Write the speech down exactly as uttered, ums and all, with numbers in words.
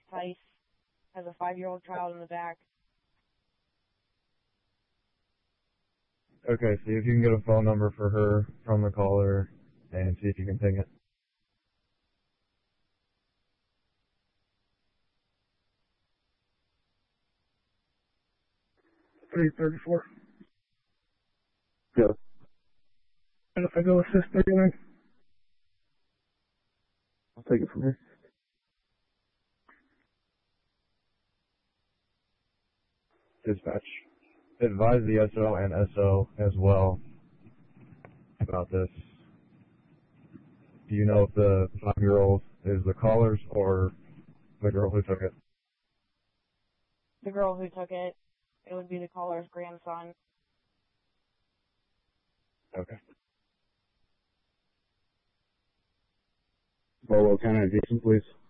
Tice has a five-year-old child in the back. Okay, see if you can get a phone number for her from the caller and see if you can ping it. three thirty-four. Yeah. And if I go assist thirty-nine? I'll take it from here. Dispatch. Advise the S O and S O as well about this. Do you know if the five-year-old is the caller's or the girl who took it? The girl who took it, it would be the caller's grandson. Okay. Bolo County, Jason, please.